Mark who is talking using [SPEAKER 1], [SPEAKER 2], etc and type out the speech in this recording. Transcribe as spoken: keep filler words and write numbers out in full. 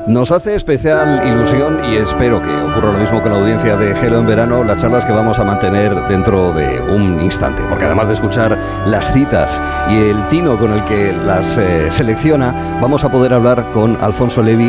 [SPEAKER 1] Nos hace especial ilusión y espero que ocurra lo mismo con la audiencia de Hello en Verano, las charlas que vamos a mantener dentro de un instante, porque además de escuchar las citas y el tino con el que las eh, selecciona, vamos a poder hablar con Alfonso Levi